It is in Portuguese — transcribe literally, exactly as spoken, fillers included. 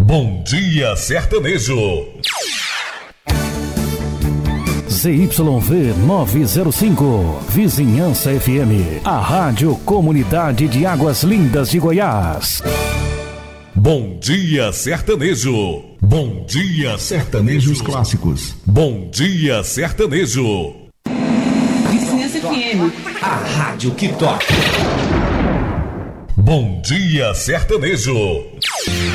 Bom Dia Sertanejo. Z Y V novecentos e cinco, Vizinhança F M, a rádio comunidade de Águas Lindas de Goiás. Bom Dia Sertanejo. Bom Dia Sertanejos Clássicos. Bom Dia Sertanejo. Vizinhança F M, a rádio que toca. Bom Dia Sertanejo.